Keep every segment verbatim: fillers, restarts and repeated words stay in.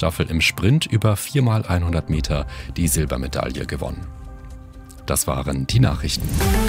Staffel im Sprint über vier mal hundert Meter die Silbermedaille gewonnen. Das waren die Nachrichten.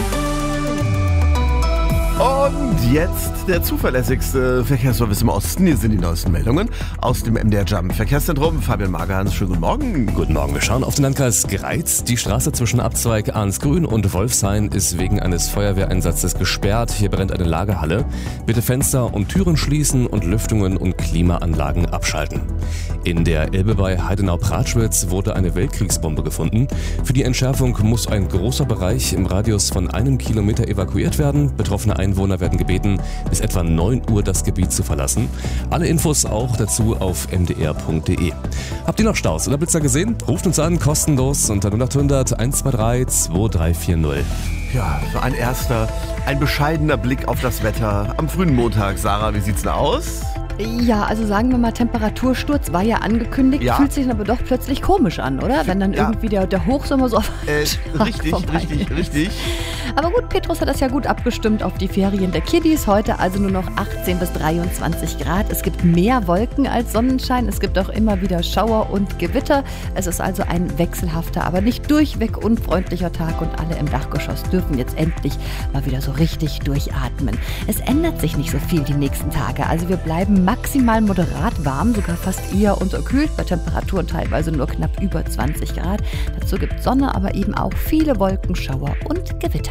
Und jetzt der zuverlässigste Verkehrsservice im Osten. Hier sind die neuesten Meldungen aus dem M D R Jump Verkehrszentrum. Fabian Magerhans, schönen guten Morgen. Guten Morgen, wir schauen auf den Landkreis Greiz. Die Straße zwischen Abzweig Arnsgrün und Wolfshain ist wegen eines Feuerwehreinsatzes gesperrt. Hier brennt eine Lagerhalle. Bitte Fenster und Türen schließen und Lüftungen und Klimaanlagen abschalten. In der Elbe bei Heidenau-Pratschwitz wurde eine Weltkriegsbombe gefunden. Für die Entschärfung muss ein großer Bereich im Radius von einem Kilometer evakuiert werden. Betroffene Einwohner werden gebeten, bis etwa neun Uhr das Gebiet zu verlassen. Alle Infos auch dazu auf m d r punkt d e. Habt ihr noch Staus oder Blitzer gesehen? Ruft uns an, kostenlos unter null acht hundert eins zwei drei zwei drei vier null. Ja, so ein erster, ein bescheidener Blick auf das Wetter am frühen Montag. Sarah, wie sieht's denn aus? Ja, also sagen wir mal, Temperatursturz war ja angekündigt, Ja. fühlt sich aber doch plötzlich komisch an, oder? Wenn dann Ja. irgendwie der, der Hochsommer so auf Äh, richtig, vorbei richtig, ist. richtig. Aber gut, Petrus hat das ja gut abgestimmt auf die Ferien der Kiddies. Heute also nur noch achtzehn bis dreiundzwanzig Grad. Es gibt mehr Wolken als Sonnenschein. Es gibt auch immer wieder Schauer und Gewitter. Es ist also ein wechselhafter, aber nicht durchweg unfreundlicher Tag. Und alle im Dachgeschoss dürfen jetzt endlich mal wieder so richtig durchatmen. Es ändert sich nicht so viel die nächsten Tage. Also wir bleiben maximal moderat warm, sogar fast eher unterkühlt, bei Temperaturen teilweise nur knapp über zwanzig Grad. Dazu gibt Sonne, aber eben auch viele Wolken, Schauer und Gewitter.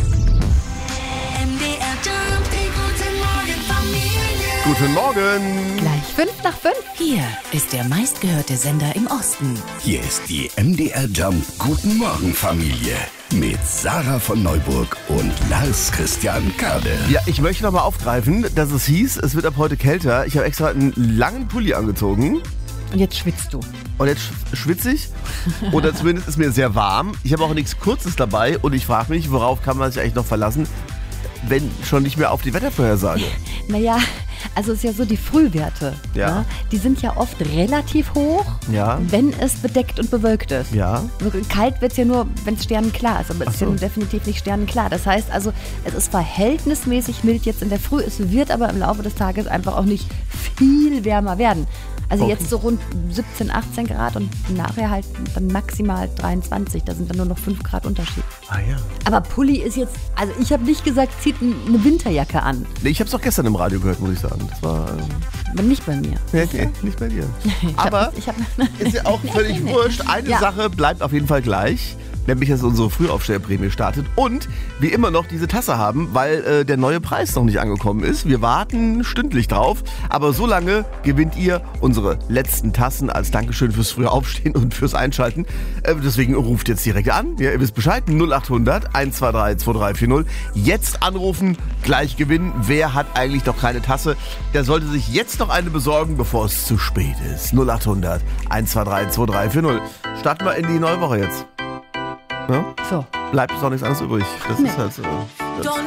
M D R Jump, die guten Morgen Familie. Guten Morgen. Gleich fünf nach fünf. Hier ist der meistgehörte Sender im Osten. Hier ist die M D R Jump Guten Morgen Familie mit Sarah von Neuburg und Lars Christian Kade. Ja, ich möchte nochmal aufgreifen, dass es hieß, es wird ab heute kälter. Ich habe extra einen langen Pulli angezogen. Und jetzt schwitzt du. Und jetzt sch- schwitze ich. Oder zumindest ist mir sehr warm. Ich habe auch nichts Kurzes dabei. Und ich frage mich, worauf kann man sich eigentlich noch verlassen, wenn schon nicht mehr auf die Wettervorhersage? Naja, also es ist ja so, die Frühwerte, Ja. ne, die sind ja oft relativ hoch, Ja. wenn es bedeckt und bewölkt ist. Ja. So kalt wird es ja nur, wenn es sternenklar ist, aber es Ach ist ja so. nun definitiv nicht sternenklar. Das heißt also, es ist verhältnismäßig mild jetzt in der Früh, es wird aber im Laufe des Tages einfach auch nicht viel wärmer werden. Also Okay. jetzt so rund siebzehn, achtzehn Grad und nachher halt dann maximal dreiundzwanzig, da sind dann nur noch fünf Grad Unterschied. Ah ja. Aber Pulli ist jetzt, also ich habe nicht gesagt, zieht eine Winterjacke an, Nee, ich habe es auch gestern im Radio gehört, muss ich sagen. Das war... Ähm, aber nicht bei mir. nee, nee, nicht bei dir. Aber Ich hab, ist ja auch völlig wurscht. Eine Ja. Sache bleibt auf jeden Fall gleich. Nämlich, dass unsere Frühaufstellerprämie startet und wir immer noch diese Tasse haben, weil äh, der neue Preis noch nicht angekommen ist. Wir warten stündlich drauf, aber so lange gewinnt ihr unsere letzten Tassen als Dankeschön fürs frühe Aufstehen und fürs Einschalten. Äh, deswegen ruft jetzt direkt an. Ja, ihr wisst Bescheid, null acht hundert eins zwei drei zwei drei vier null. Jetzt anrufen, gleich gewinnen. Wer hat eigentlich noch keine Tasse? Der sollte sich jetzt noch eine besorgen, bevor es zu spät ist. null acht hundert eins zwei drei zwei drei vier null. Starten wir in die neue Woche jetzt. Ja? so. Bleibt uns auch nichts anderes übrig. Das Nee. ist halt so. Das